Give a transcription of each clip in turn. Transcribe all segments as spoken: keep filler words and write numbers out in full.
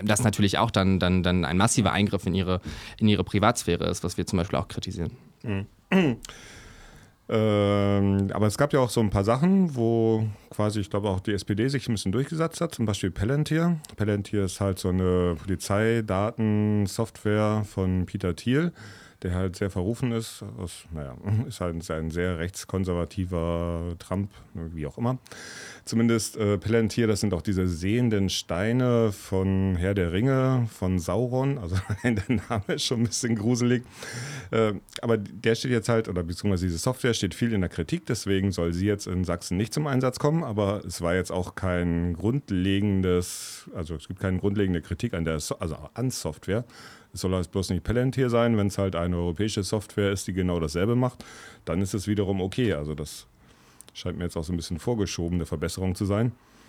das natürlich auch dann, dann, dann ein massiver Eingriff in ihre, in ihre Privatsphäre ist, was wir zum Beispiel auch kritisieren. Mhm. Ähm, aber es gab ja auch so ein paar Sachen, wo quasi, ich glaube auch die S P D sich ein bisschen durchgesetzt hat, zum Beispiel Palantir. Palantir ist halt so eine Polizeidatensoftware von Peter Thiel, der halt sehr verrufen ist. Aus, naja, ist halt ein sehr rechtskonservativer Trump, wie auch immer. Zumindest äh, Palantir, das sind auch diese sehenden Steine von Herr der Ringe, von Sauron. Also der Name ist schon ein bisschen gruselig. Äh, aber der steht jetzt halt, oder beziehungsweise diese Software steht viel in der Kritik, deswegen soll sie jetzt in Sachsen nicht zum Einsatz kommen. Aber es war jetzt auch kein grundlegendes, also es gibt keine grundlegende Kritik an der, so- also an Software. Es soll halt bloß nicht Palantir sein, wenn es halt eine europäische Software ist, die genau dasselbe macht, dann ist es wiederum okay. Also das scheint mir jetzt auch so ein bisschen vorgeschobene Verbesserung zu sein.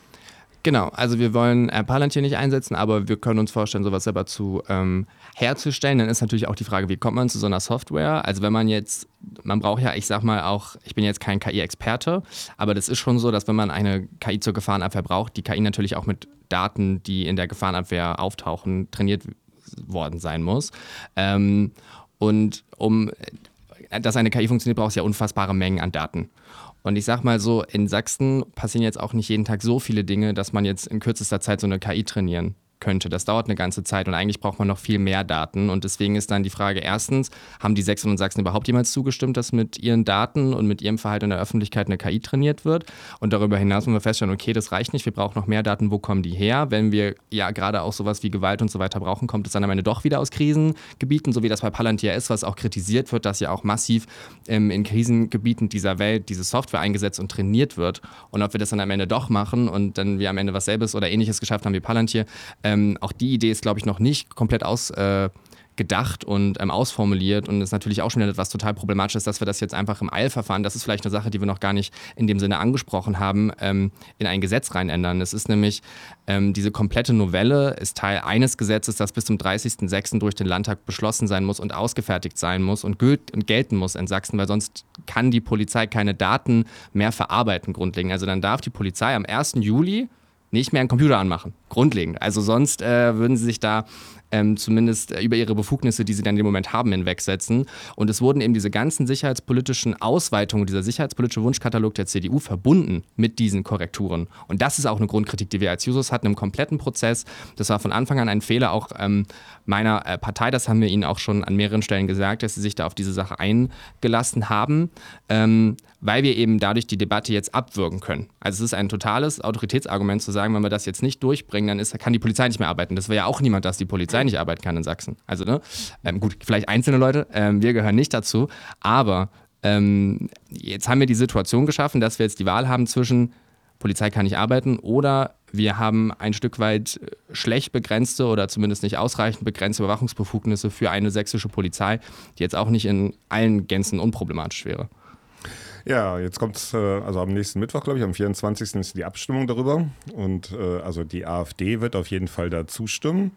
Genau, also wir wollen äh, Palantir nicht einsetzen, aber wir können uns vorstellen, sowas selber zu ähm, herzustellen. Dann ist natürlich auch die Frage, wie kommt man zu so einer Software? Also wenn man jetzt, man braucht ja, ich sag mal auch, ich bin jetzt kein K I-Experte, aber das ist schon so, dass wenn man eine K I zur Gefahrenabwehr braucht, die K I natürlich auch mit Daten, die in der Gefahrenabwehr auftauchen, trainiert worden sein muss. Ähm, und um, dass eine K I funktioniert, braucht es ja unfassbare Mengen an Daten. Und ich sag mal so, in Sachsen passieren jetzt auch nicht jeden Tag so viele Dinge, dass man jetzt in kürzester Zeit so eine K I trainieren könnte. Das dauert eine ganze Zeit und eigentlich braucht man noch viel mehr Daten. Und deswegen ist dann die Frage, erstens, haben die Sächsinnen und Sachsen überhaupt jemals zugestimmt, dass mit ihren Daten und mit ihrem Verhalten in der Öffentlichkeit eine K I trainiert wird? Und darüber hinaus müssen wir feststellen, okay, das reicht nicht, wir brauchen noch mehr Daten, wo kommen die her? Wenn wir ja gerade auch sowas wie Gewalt und so weiter brauchen, kommt es dann am Ende doch wieder aus Krisengebieten, so wie das bei Palantir ist, was auch kritisiert wird, dass ja auch massiv ähm, in Krisengebieten dieser Welt diese Software eingesetzt und trainiert wird. Und ob wir das dann am Ende doch machen und dann wir am Ende was selbes oder ähnliches geschafft haben wie Palantir, Ähm, auch die Idee ist, glaube ich, noch nicht komplett ausgedacht äh, und ähm, ausformuliert und ist natürlich auch schon wieder etwas total Problematisches, dass wir das jetzt einfach im Eilverfahren, das ist vielleicht eine Sache, die wir noch gar nicht in dem Sinne angesprochen haben, ähm, in ein Gesetz rein ändern. Es ist nämlich, ähm, diese komplette Novelle ist Teil eines Gesetzes, das bis zum dreißigsten sechsten durch den Landtag beschlossen sein muss und ausgefertigt sein muss und, gilt, und gelten muss in Sachsen, weil sonst kann die Polizei keine Daten mehr verarbeiten, grundlegend. Also dann darf die Polizei am ersten Juli nicht mehr einen Computer anmachen, grundlegend. Also sonst äh, würden sie sich da ähm, zumindest äh, über ihre Befugnisse, die sie dann in dem Moment haben, hinwegsetzen. Und es wurden eben diese ganzen sicherheitspolitischen Ausweitungen, dieser sicherheitspolitische Wunschkatalog der C D U verbunden mit diesen Korrekturen. Und das ist auch eine Grundkritik, die wir als Jusos hatten im kompletten Prozess. Das war von Anfang an ein Fehler auch ähm, meiner äh, Partei. Das haben wir ihnen auch schon an mehreren Stellen gesagt, dass sie sich da auf diese Sache eingelassen haben, ähm, weil wir eben dadurch die Debatte jetzt abwürgen können. Also es ist ein totales Autoritätsargument zu sagen, wenn wir das jetzt nicht durchbringen, dann ist, kann die Polizei nicht mehr arbeiten. Das will ja auch niemand, dass die Polizei nicht arbeiten kann in Sachsen. Also ne, ähm, gut, vielleicht einzelne Leute, ähm, wir gehören nicht dazu, aber ähm, jetzt haben wir die Situation geschaffen, dass wir jetzt die Wahl haben zwischen Polizei kann nicht arbeiten oder wir haben ein Stück weit schlecht begrenzte oder zumindest nicht ausreichend begrenzte Überwachungsbefugnisse für eine sächsische Polizei, die jetzt auch nicht in allen Gänzen unproblematisch wäre. Ja, jetzt kommt es, also am nächsten Mittwoch, glaube ich, am vierundzwanzigsten ist die Abstimmung darüber. Und äh, also die AfD wird auf jeden Fall da zustimmen.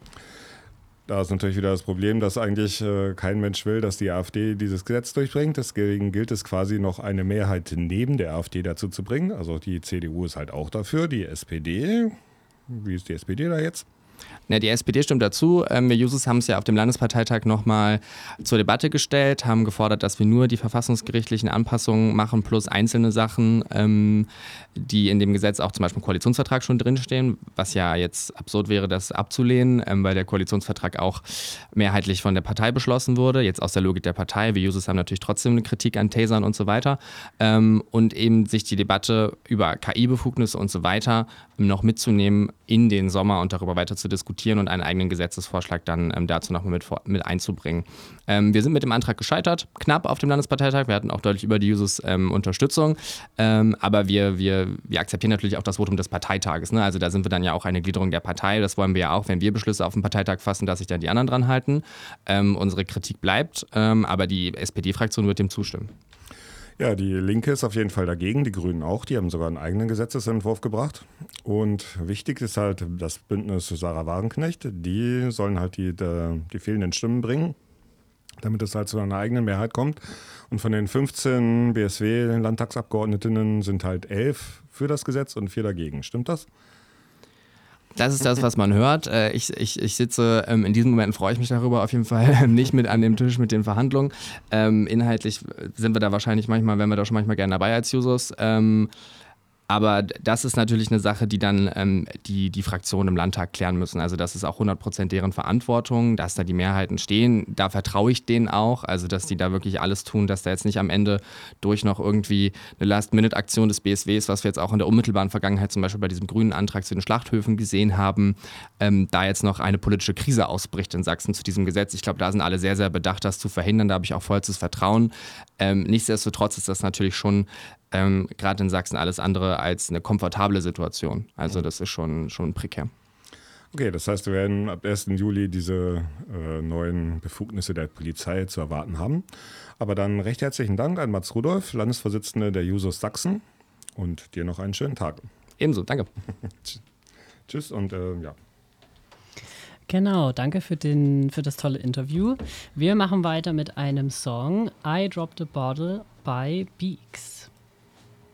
Da ist natürlich wieder das Problem, dass eigentlich äh, kein Mensch will, dass die AfD dieses Gesetz durchbringt. Deswegen gilt es quasi noch eine Mehrheit neben der AfD dazu zu bringen. Also die C D U ist halt auch dafür, die S P D. Wie ist die S P D da jetzt? Ja, die S P D stimmt dazu. Wir Jusos haben es ja auf dem Landesparteitag nochmal zur Debatte gestellt, haben gefordert, dass wir nur die verfassungsgerichtlichen Anpassungen machen plus einzelne Sachen, ähm, die in dem Gesetz auch zum Beispiel im Koalitionsvertrag schon drinstehen, was ja jetzt absurd wäre, das abzulehnen, ähm, weil der Koalitionsvertrag auch mehrheitlich von der Partei beschlossen wurde, jetzt aus der Logik der Partei. Wir Jusos haben natürlich trotzdem eine Kritik an Tasern und so weiter ähm, und eben sich die Debatte über K I-Befugnisse und so weiter noch mitzunehmen in den Sommer und darüber weiter zu diskutieren und einen eigenen Gesetzesvorschlag dann ähm, dazu nochmal mit, mit einzubringen. Ähm, wir sind mit dem Antrag gescheitert, knapp auf dem Landesparteitag. Wir hatten auch deutlich über die Jusos ähm, Unterstützung, ähm, aber wir, wir, wir akzeptieren natürlich auch das Votum des Parteitages. Ne? Also da sind wir dann ja auch eine Gliederung der Partei. Das wollen wir ja auch, wenn wir Beschlüsse auf dem Parteitag fassen, dass sich dann die anderen dran halten. Ähm, unsere Kritik bleibt, ähm, aber die S P D-Fraktion wird dem zustimmen. Ja, die Linke ist auf jeden Fall dagegen, die Grünen auch. Die haben sogar einen eigenen Gesetzesentwurf gebracht. Und wichtig ist halt das Bündnis Sarah Wagenknecht. Die sollen halt die, die, die fehlenden Stimmen bringen, damit es halt zu einer eigenen Mehrheit kommt. Und von den fünfzehn B S W-Landtagsabgeordnetinnen sind halt elf für das Gesetz und vier dagegen. Stimmt das? Das ist das, was man hört. Äh, ich, ich, ich sitze, ähm, in diesen Momenten freue ich mich darüber auf jeden Fall, nicht mit an dem Tisch mit den Verhandlungen. Ähm, inhaltlich sind wir da wahrscheinlich manchmal, wären wir da schon manchmal gerne dabei als Jusos. Ähm, Aber das ist natürlich eine Sache, die dann ähm, die, die Fraktionen im Landtag klären müssen. Also das ist auch hundert Prozent deren Verantwortung, dass da die Mehrheiten stehen. Da vertraue ich denen auch, also dass die da wirklich alles tun, dass da jetzt nicht am Ende durch noch irgendwie eine Last-Minute-Aktion des B S Ws, was wir jetzt auch in der unmittelbaren Vergangenheit zum Beispiel bei diesem grünen Antrag zu den Schlachthöfen gesehen haben, ähm, da jetzt noch eine politische Krise ausbricht in Sachsen zu diesem Gesetz. Ich glaube, da sind alle sehr, sehr bedacht, das zu verhindern. Da habe ich auch vollstes Vertrauen. Ähm, nichtsdestotrotz ist das natürlich schon Ähm, gerade in Sachsen alles andere als eine komfortable Situation. Also das ist schon, schon prekär. Okay, das heißt, wir werden ab ersten Juli diese äh, neuen Befugnisse der Polizei zu erwarten haben. Aber dann recht herzlichen Dank an Mats Rudolph, Landesvorsitzende der Jusos Sachsen, und dir noch einen schönen Tag. Ebenso, danke. Tschüss und äh, ja. Genau, danke für, den, für das tolle Interview. Wir machen weiter mit einem Song, I Dropped a Bottle by Beaks.